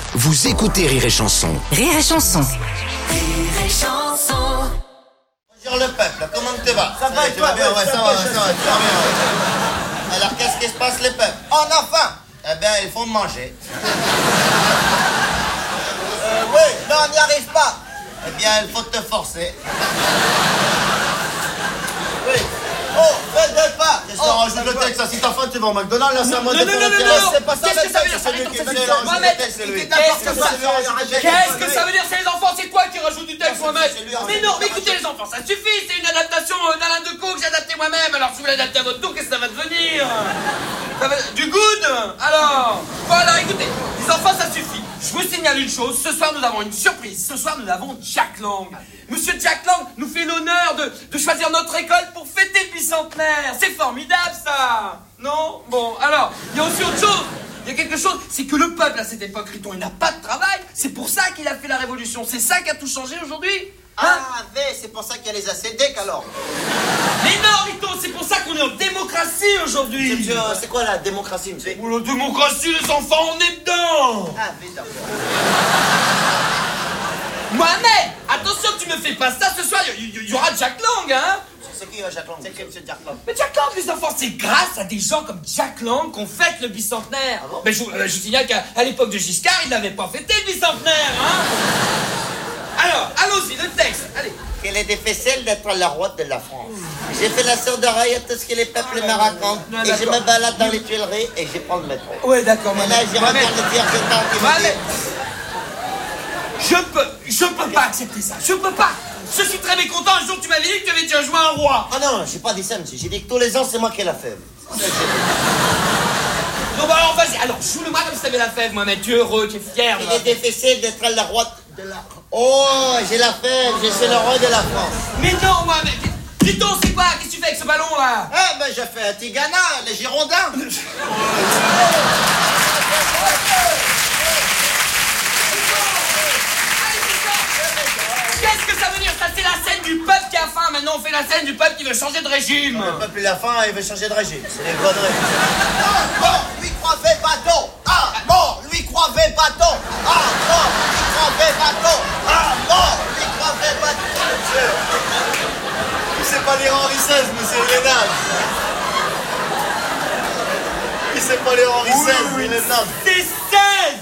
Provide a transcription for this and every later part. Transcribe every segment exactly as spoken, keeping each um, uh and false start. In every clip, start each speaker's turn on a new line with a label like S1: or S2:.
S1: Vous écoutez Rire et Chanson.
S2: Rire et Chanson.
S3: Rire et Chanson.
S4: Bonjour le peuple, comment te va?
S5: Ça va et
S4: tu
S5: toi?
S4: vas bien,
S5: Ouais,
S4: ouais, ça
S5: ça
S4: va,
S5: va,
S4: ça
S5: ça
S4: va, tu vas bien. Ouais. Alors qu'est-ce qui se passe les peuples?
S5: On a faim.
S4: Eh bien, il faut manger.
S5: Euh, oui, mais on n'y arrive pas.
S4: Eh bien, il faut te forcer.
S5: Oui. Oh, fais deux pas.
S4: Qu'est-ce qu'on rajoute le texte? Si ta faim, tu vas au McDonald's, là, c'est à moi de
S6: non,
S4: faire
S6: non,
S4: la
S6: non,
S4: télé.
S6: non, non.
S5: C'est pas ça,
S6: Qu'est-ce que ça veut dire?
S4: C'est lui
S6: Attends,
S4: qui
S6: ça
S4: fait
S6: veut
S4: le
S6: dire,
S4: rajouter
S6: Mohamed,
S4: le texte, c'est lui.
S6: Qu'est-ce que ça
S5: Qu'est-ce
S6: Qu'est-ce que ça veut dire, c'est les enfants? C'est toi qui rajoute du texte, Mohamed?
S4: c'est lui,
S6: Mais non, mais écoutez les enfants, ça suffit, c'est une adaptation euh, d'Alain Decaux que j'ai adapté moi-même. Alors si vous l'adaptez à votre tour, qu'est-ce que ça va devenir? Ça va... Du good? Alors, voilà, écoutez, les enfants, ça suffit. Je vous signale une chose, ce soir nous avons une surprise. Ce soir nous avons Jack Lang. Monsieur Jack Lang nous fait l'honneur de, de choisir notre école pour fêter le bicentenaire. C'est formidable ça. Non? Bon, alors, il y a aussi autre chose. Il y a quelque chose, c'est que le peuple à cette époque, Riton, il n'a pas de travail. C'est pour ça qu'il a fait la révolution. C'est ça qui a tout changé aujourd'hui. Hein?
S5: Ah, V, c'est pour ça qu'il y a les A C D Q alors.
S6: Mais non, Riton, c'est pour ça qu'on est en démocratie aujourd'hui.
S5: Monsieur, c'est quoi la démocratie, monsieur?
S6: Oh, la démocratie, les enfants, on est dedans.
S5: Ah, V, d'accord.
S6: Mohamed, attention, tu me fais pas ça ce soir. Il y, y- y aura Jack Lang, hein.
S5: C'est qui, euh, Jacques Lang? C'est qui, monsieur Jacques Lang?
S6: Mais Jack Lang, les enfants, c'est grâce à des gens comme Jack Lang qu'on fête le bicentenaire.
S5: Ah bon?
S6: Mais je, vous- euh, je vous signale qu'à à l'époque de Giscard, il n'avait pas fêté le bicentenaire, hein. Alors, allons-y, le texte, allez.
S4: Quel est difficile d'être la roi de la France. J'ai fait la sourde oreille à tout ce que les peuples me racontent.
S6: Non,
S4: Et je
S6: d'accord.
S4: me balade dans les Tuileries et je prends le métro.
S6: Ouais, d'accord,
S4: Et là, j'ai regarde le dire que t'as qui me
S6: Mohamed,
S4: dit...
S6: je peux, je peux pas accepter ça, je peux pas. Je suis très mécontent, un jour tu m'avais dit que tu avais déjà joué un roi.
S4: Ah non, j'ai pas dit ça, monsieur. J'ai dit que tous les ans, c'est moi qui ai la fève.
S6: Non, bah alors vas-y, alors joue-le-moi comme si t'avais la fève, Mohamed, tu es heureux, tu es fier.
S4: Il
S6: là.
S4: est difficile d'être le roi de la... Oh, j'ai la fève, je suis le roi de la France.
S6: Mais non, Mohamed, Riton, c'est quoi? Qu'est-ce que tu fais avec ce ballon là?
S4: Ah, ben j'ai fait un Tigana, les Girondins.
S6: Qu'est-ce que ça veut dire? Ça, c'est la scène du peuple qui a faim. Maintenant, on fait la scène du peuple qui veut changer de régime.
S4: Le peuple, il a faim, il veut changer de régime. C'est des conneries.
S5: Ah, bon, lui croivait bâton. Ah, bon, lui croivait bâton. Ah, bon, lui croivait bâton. Ah, bon, lui croivait bâton.
S4: Monsieur, il sait pas lire Henri seize, monsieur, il est naze. Il sait pas lire Henri seize, il est naze.
S6: C'est seize.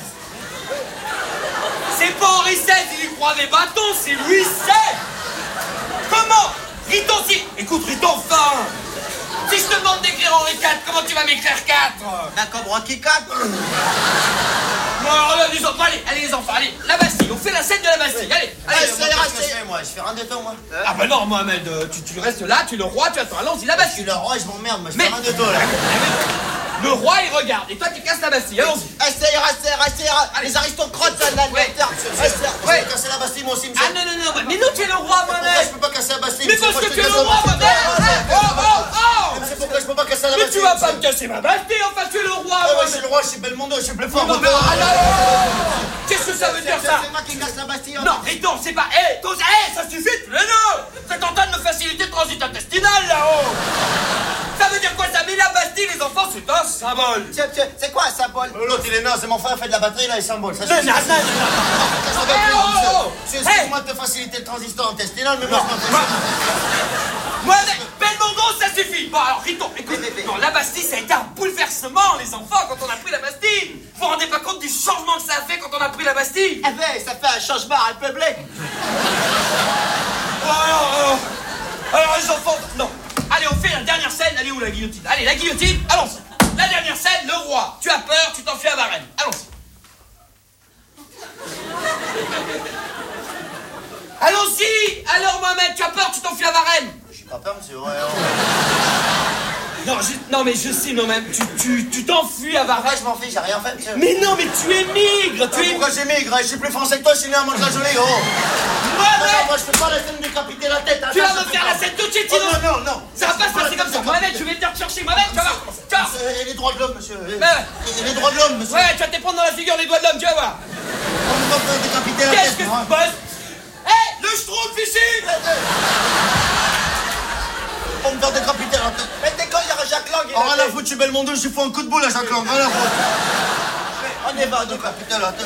S6: C'est pas Henri seize, il y croyait bâton, c'est Louis seize. Comment? Riton, si... Écoute, Riton, fin. Si je te demande d'écrire Henri quatre, comment tu vas m'écrire quatre?
S5: Ben, comme Rocky quatre.
S6: Bon, alors là, les enfants, allez, allez les enfants, allez, la Bastille, on fait la scène de la Bastille, allez, allez.
S4: Allez, c'est
S5: ira,
S4: ce que je fais, moi. Je fais rien de temps, moi.
S6: Ah bah non, Mohamed, euh, tu, tu restes là, tu es le roi, tu attends, allons-y, la
S4: Je suis
S6: Bastille.
S4: le roi, je m'emmerde, moi. Je
S6: Mais-
S4: fais rien de temps, là.
S6: Le roi, il regarde, et toi, tu casses la Bastille, allons-y.
S5: Ah, ça ira, ça ira, ça ira. Les aristocrates, ça, là,
S6: Ouais.
S5: là,
S6: Ouais.
S4: Je vais casser la Bastille, moi aussi, monsieur.
S6: Ah non, non, non, mais nous, tu es le roi,
S4: Pourquoi je
S6: Mohamed.
S4: peux pas casser la Bastille?
S6: Mais
S4: monsieur,
S6: parce
S4: moi,
S6: que
S4: je
S6: tu es
S4: te
S6: le
S4: casse la
S6: roi,
S4: Bastille.
S6: Mohamed. Oh, oh, oh.
S4: Mais c'est pourquoi je peux pas casser la
S6: Mais
S4: Bastille?
S6: tu vas pas me
S4: monsieur.
S6: casser ma Bastille, enfin, tu es le roi,
S4: Ah ouais, je
S6: Mohamed.
S4: suis le roi, je suis Belmondo, je suis plus fort.
S6: Non, mais ah, là, là. Qu'est-ce que ça veut dire, ça?
S5: C'est moi qui casse la Bastille.
S6: Non, Riton, c'est pas... Hé, hey, hey, ça suffit, tu le non. C'est en train de me faciliter le transit intestinal, là-haut. Ça veut dire quoi, ça? Mais la Bastille, les enfants, c'est un symbole.
S5: Tiens, tiens, c'est quoi un symbole?
S4: L'autre, il est naze, c'est mon frère, fait de la batterie, là, il symbole. Ça,
S6: Non, non, non, non. Hey, oh, oh.
S4: C'est
S6: Hey.
S4: excuse-moi de te faciliter le transistor intestinal, mais moi, je m'en fais
S6: Moi,
S4: ça.
S6: moi, avec Belmondo, ça suffit. Bon, alors, Riton, écoute, non, la Bastille, ça a été un bouleversement, les enfants, quand on a pris la Bastille. Vous vous rendez pas compte du changement que ça a fait quand on a pris la Bastille?
S5: Eh ben, ça fait un changement à République.
S6: Oh, alors, alors, alors, les enfants, non. Allez, on fait la dernière scène. Allez, où la guillotine? Allez, la guillotine, allons-y. La dernière scène, le roi. Tu as peur, tu t'enfuis à Varennes. Allons-y. Allons-y. Alors, Mohamed, tu as peur, tu t'enfuis à Varennes.
S4: J'ai pas peur, monsieur. Ouais,
S6: Non, je- non mais je sais, non, même, tu tu- tu t'enfuis à
S4: ouais,
S6: Varennes.
S4: je m'en fiche, j'ai rien fait, monsieur.
S6: Mais non, mais tu émigres, tu
S4: Pourquoi
S6: émigres.
S4: j'émigre? Je suis plus français que toi, je suis né à Mantes-la-Jolie, gros. Non, non,
S6: Mohamed,
S4: moi, je fais pas la scène décapiter la tête. hein,
S6: tu
S4: ça,
S6: vas
S4: ça
S6: me
S4: fait
S6: faire
S4: pas.
S6: la scène tout de suite,
S4: Oh,
S6: sinon.
S4: non, non, non.
S6: Ça va pas se passer comme ça. Mohamed, je vais venir te chercher. Mohamed, tu vas voir. Tu vas voir.
S4: Et les droits de l'homme, monsieur. Et
S6: ouais.
S4: et les droits de l'homme, monsieur.
S6: Ouais, tu vas te prendre dans la figure les doigts de l'homme, tu vas voir.
S4: On ne peut pas décapiter la
S6: Qu'est-ce
S4: tête,
S6: que
S4: moi.
S6: tu bosses? Hé, le schtroumpf ici.
S4: On me faire décapiter la tête.
S5: Mais dès quand il y aura Jacques Lang, il
S4: Oh,
S5: a
S4: rien à
S5: fait-
S4: foutre, je suis Belmondo, je suis fou un coup de boule à Jacques Lang. Rien à foutre.
S5: On est va, donc.
S4: Décapiter la tête.